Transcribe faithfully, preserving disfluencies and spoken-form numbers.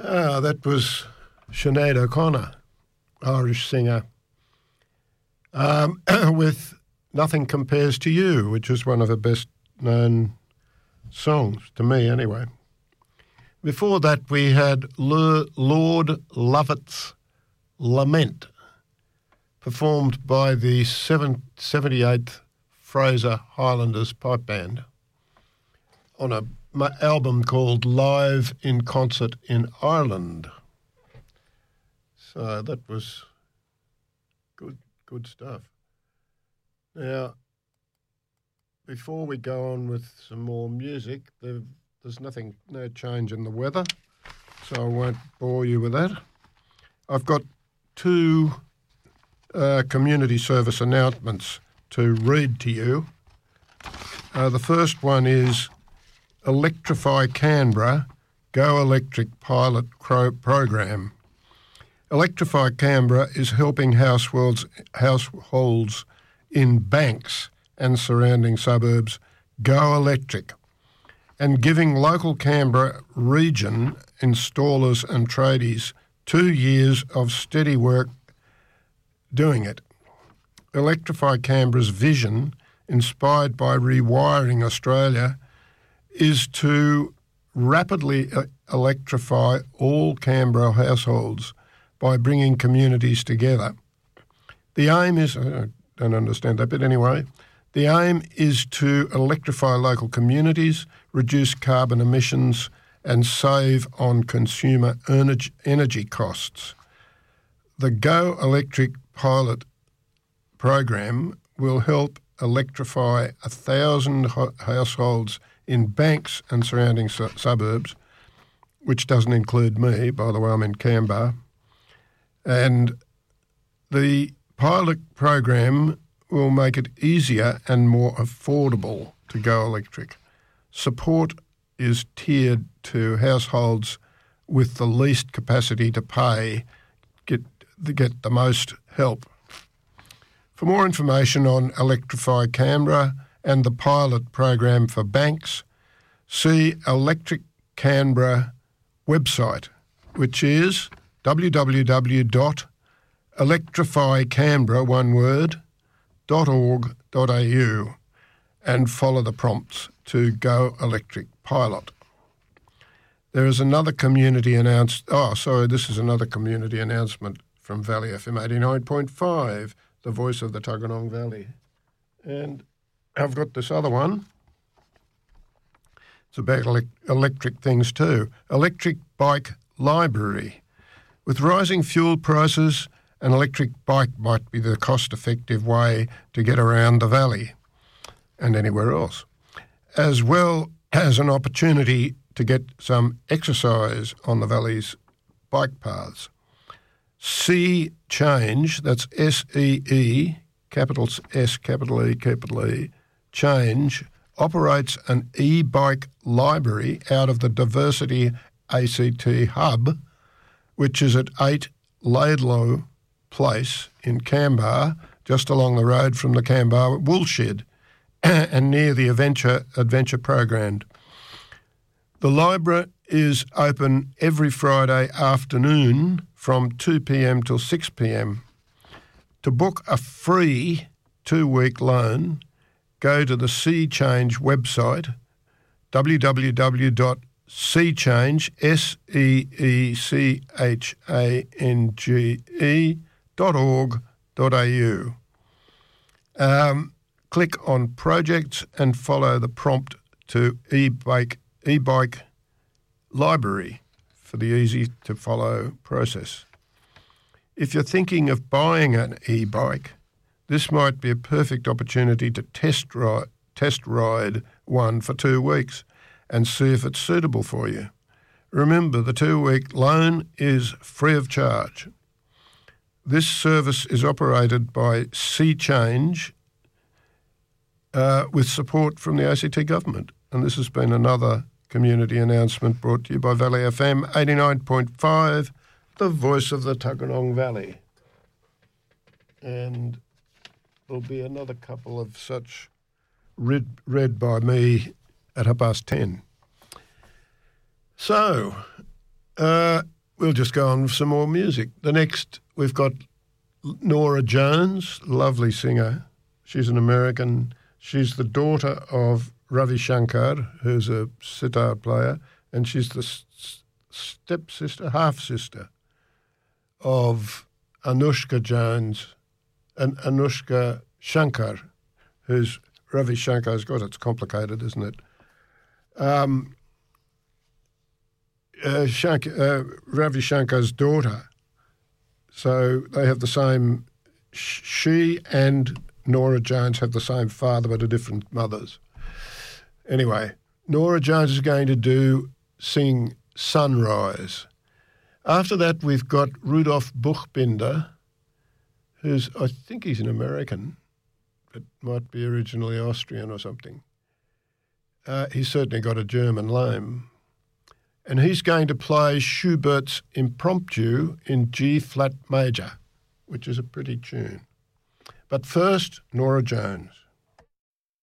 Ah, that was Sinead O'Connor, Irish singer, um, with Nothing Compares to You, which is one of her best-known songs, to me anyway. Before that, we had L- Lord Lovett's Lament, performed by the seventy-eighth Fraser Highlanders Pipe Band on a m- album called Live in Concert in Ireland. So that was good, good stuff. Now, before we go on with some more music, there, there's nothing, no change in the weather, so I won't bore you with that. I've got two uh, community service announcements to read to you. Uh, the first one is Electrify Canberra Go Electric Pilot Cro- Program. Electrify Canberra is helping households, households in Banks and surrounding suburbs go electric, and giving local Canberra region installers and tradies two years of steady work doing it. Electrify Canberra's vision, inspired by Rewiring Australia, is to rapidly electrify all Canberra households by bringing communities together. The aim is, I don't understand that bit anyway, the aim is to electrify local communities, reduce carbon emissions and save on consumer energy costs. The Go Electric pilot program will help electrify a thousand households in Banks and surrounding su- suburbs, which doesn't include me, by the way, I'm in Canberra. And the pilot program will make it easier and more affordable to go electric. Support is tiered to households with the least capacity to pay get to get the most help. For more information on Electrify Canberra and the pilot program for Banks, see Electric Canberra website, which is w w w dot electrify canberra, one word, .org.au, and follow the prompts to go electric pilot. There is another community announced. Oh, sorry, this is another community announcement from Valley F M eighty-nine point five, the voice of the Tuggeranong Valley. And I've got this other one. It's about ele- electric things too. Electric Bike Library. With rising fuel prices, an electric bike might be the cost-effective way to get around the valley and anywhere else, as well as an opportunity to get some exercise on the valley's bike paths. See Change, that's S E E, capital S, capital E, capital E, Change, operates an e-bike library out of the Diversity A C T Hub, which is at eight Laidlow Place in Canberra, just along the road from the Canberra Woolshed and near the Adventure, Adventure Program. The library is open every Friday afternoon from two p.m. till six p.m. To book a free two-week loan, go to the Sea Change website, w w w dot sea change, S E E C H A N G E, dot org dot a u. Um, click on projects and follow the prompt to e-bike, e-bike library for the easy-to-follow process. If you're thinking of buying an e-bike, this might be a perfect opportunity to test ride, test ride one for two weeks and see if it's suitable for you. Remember, the two-week loan is free of charge. This service is operated by Sea Change uh, with support from the A C T government. And this has been another community announcement brought to you by Valley F M eighty-nine point five, the voice of the Tuggeranong Valley. And there'll be another couple of such read, read by me at half past ten. So, uh, we'll just go on with some more music. The next, we've got Norah Jones, lovely singer. She's an American. She's the daughter of Ravi Shankar, who's a sitar player, and she's the s- stepsister, half-sister of Anushka Jones and Anushka Shankar, who's Ravi Shankar's God, it's complicated, isn't it? Um, uh, Shank, uh, Ravi Shankar's daughter. So they have the same, she and Norah Jones have the same father but are different mothers. Anyway, Norah Jones is going to do, sing Sunrise. After that, we've got Rudolf Buchbinder, who's, I think he's an American, but might be originally Austrian or something. Uh, he's certainly got a German name. And he's going to play Schubert's Impromptu in G-flat major, which is a pretty tune. But first, Norah Jones.